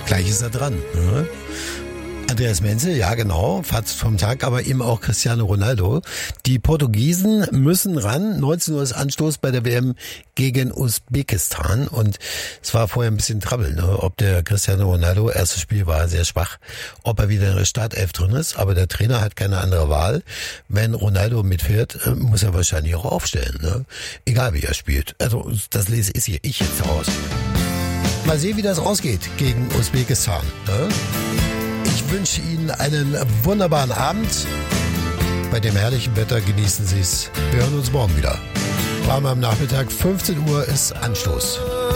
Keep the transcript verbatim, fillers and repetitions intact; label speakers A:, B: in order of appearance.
A: Gleich ist er dran. Ne? Andreas Menzel, ja genau, Fazit vom Tag, aber eben auch Cristiano Ronaldo. Die Portugiesen müssen ran. neunzehn Uhr ist Anstoß bei der W M gegen Usbekistan und es war vorher ein bisschen Trouble, ne? Ob der Cristiano Ronaldo, erstes Spiel war sehr schwach, ob er wieder in der Startelf drin ist, aber der Trainer hat keine andere Wahl. Wenn Ronaldo mitfährt, muss er wahrscheinlich auch aufstellen, ne? Egal wie er spielt. Also das lese ich ich jetzt raus. Mal sehen, wie das ausgeht gegen Usbekistan, ne? Ich wünsche Ihnen einen wunderbaren Abend. Bei dem herrlichen Wetter genießen Sie es. Wir hören uns morgen wieder. Warm am Nachmittag, fünfzehn Uhr ist Anstoß.